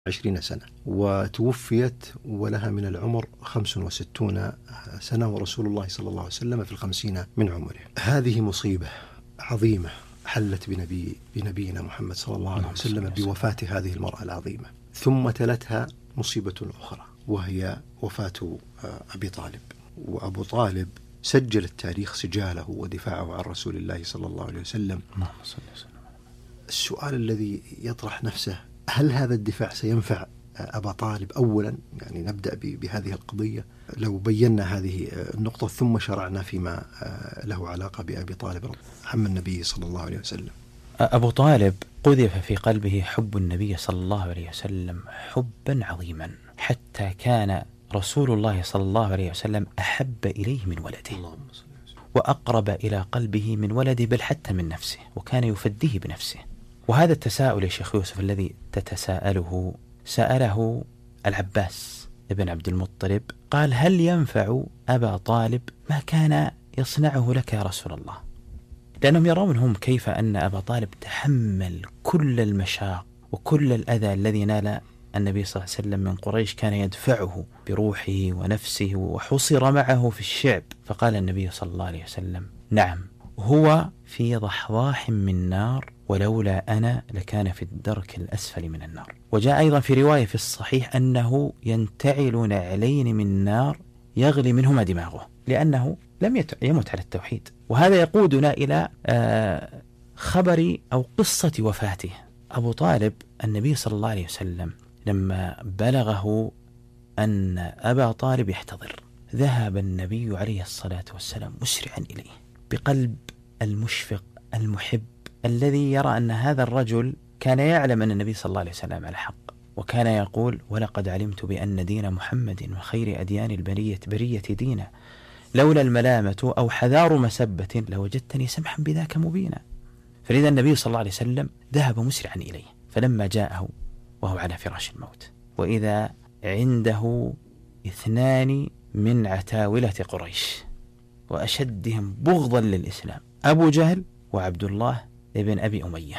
20 سنة، وتوفيت ولها من العمر 65 سنة، ورسول الله صلى الله عليه وسلم في 50 من عمره. هذه مصيبة عظيمة حلت بنبينا محمد صلى الله عليه وسلم بوفاة هذه المرأة العظيمة. ثم تلتها مصيبة أخرى، وهي وفاة أبي طالب. وأبو طالب سجل التاريخ سجاله ودفاعه عن رسول الله صلى الله عليه وسلم. السؤال الذي يطرح نفسه: هل هذا الدفاع سينفع أبا طالب؟ أولا يعني نبدأ بهذه القضية، لو بينا هذه النقطة ثم شرعنا فيما له علاقة بأبي طالب عم النبي صلى الله عليه وسلم. أبو طالب قذف في قلبه حب النبي صلى الله عليه وسلم حبا عظيما، حتى كان رسول الله صلى الله عليه وسلم أحب إليه من ولده وأقرب إلى قلبه من ولده، بل حتى من نفسه، وكان يفديه بنفسه. وهذا التساؤل يا شيخ يوسف الذي تتساءله سأله العباس ابن عبد المطلب، قال: هل ينفع أبا طالب ما كان يصنعه لك يا رسول الله؟ لأنهم يرون هم كيف أن أبا طالب تحمل كل المشاق وكل الأذى الذي نال النبي صلى الله عليه وسلم من قريش، كان يدفعه بروحه ونفسه، وحصر معه في الشعب. فقال النبي صلى الله عليه وسلم: نعم، هو في ضحضاح من نار، ولولا أنا لكان في الدرك الأسفل من النار. وجاء أيضا في رواية في الصحيح أنه ينتعل نعلين من نار يغلي منهما دماغه، لأنه لم يمت على التوحيد. وهذا يقودنا إلى خبر أو قصة وفاته. أبو طالب النبي صلى الله عليه وسلم لما بلغه أن أبا طالب يحتضر، ذهب النبي عليه الصلاة والسلام مسرعا إليه بقلب المشفق المحب، الذي يرى أن هذا الرجل كان يعلم أن النبي صلى الله عليه وسلم على حق، وكان يقول: ولقد علمت بأن دين محمد وخير أديان البرية دينا، لولا الملامة أو حذار مسبة لوجدتني سمحا بذاك مبينا. فلذا النبي صلى الله عليه وسلم ذهب مسرعا إليه، فلما جاءه وهو على فراش الموت، وإذا عنده 2 من عتاولة قريش وأشدهم بغضا للإسلام، أبو جهل وعبد الله ابن أبي أمية.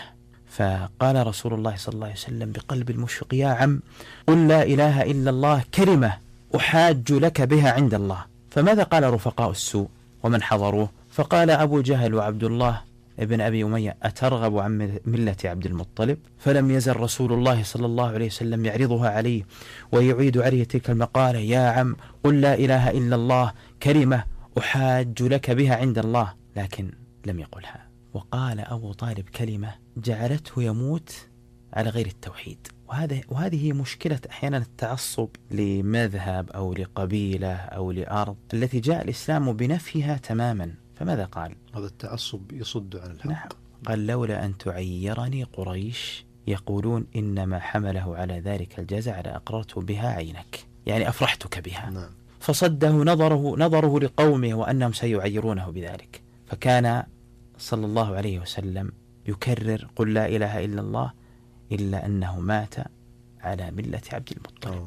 فقال رسول الله صلى الله عليه وسلم بقلب المشفق: يا عم، قل لا إله إلا الله كلمة أحاج لك بها عند الله. فماذا قال رفقاء السوء ومن حضروه؟ فقال أبو جهل وعبد الله ابن أبي أمية: أترغب عن ملة عبد المطلب؟ فلم يزل رسول الله صلى الله عليه وسلم يعرضها عليه ويعيد عليه تلك المقالة: يا عم، قل لا إله إلا الله كلمة أحاج لك بها عند الله. لكن لم يقلها. وقال أبو طالب كلمة جعلته يموت على غير التوحيد. وهذه هي مشكلة أحيانا التعصب لمذهب أو لقبيلة أو لأرض التي جاء الإسلام بنفيها تماما. فماذا قال؟ هذا التعصب يصد عن الحق. نعم، قال: لولا أن تعيرني قريش يقولون إنما حمله على ذلك الجزع لأقررت بها عينك، يعني أفرحتك بها. نعم. فصده نظره لقومه وأنهم سيعيرونه بذلك. فكان صلى الله عليه وسلم يكرر: قل لا إله إلا الله، إلا أنه مات على ملة عبد المطلب.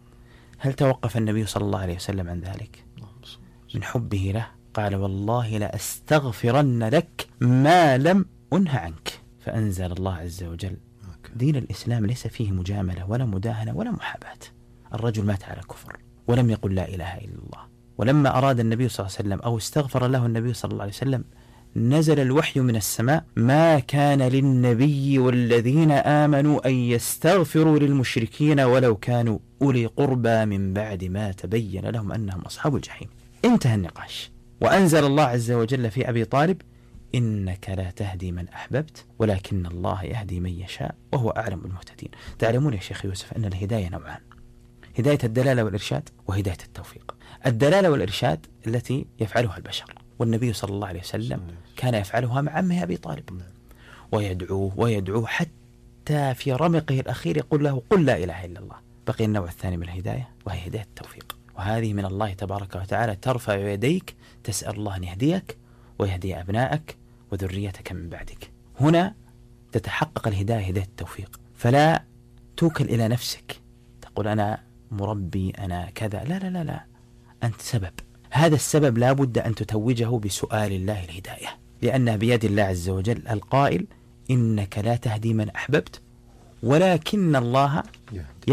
هل توقف النبي صلى الله عليه وسلم عن ذلك من حبه له؟ قال: والله لأستغفرن لك ما لم أنه عنك. فأنزل الله عز وجل: دين الإسلام ليس فيه مجاملة ولا مداهنة ولا محاباة. الرجل مات على كفر ولم يقل لا إله إلا الله. ولما أراد النبي صلى الله عليه وسلم أو استغفر له النبي صلى الله عليه وسلم، نزل الوحي من السماء: ما كان للنبي والذين آمنوا أن يستغفروا للمشركين ولو كانوا أولي قربى من بعد ما تبين لهم أنهم أصحاب الجحيم. انتهى النقاش. وأنزل الله عز وجل في أبي طالب: إنك لا تهدي من أحببت ولكن الله يهدي من يشاء وهو أعلم بالمهتدين. تعلمون يا شيخ يوسف أن الهداية نوعان: هداية الدلالة والإرشاد وهداية التوفيق. الدلالة والإرشاد التي يفعلها البشر، والنبي صلى الله عليه وسلم كان يفعلها مع عمه أبي طالب، ويدعوه حتى في رمقه الأخير يقول له: قل لا إله إلا الله. بقي النوع الثاني من الهداية وهي هداية التوفيق، وهذه من الله تبارك وتعالى: ترفع يديك تسأل الله أن يهديك ويهدي أبنائك وذريتك من بعدك. هنا تتحقق الهداية، هداية التوفيق. فلا توكل إلى نفسك تقول أنا مربي أنا كذا، لا لا لا لا، أنت سبب. هذا السبب لا بد أن تتوجه بسؤال الله الهداية، لأن بيد الله عز وجل القائل: إنك لا تهدي من أحببت ولكن الله يهدي.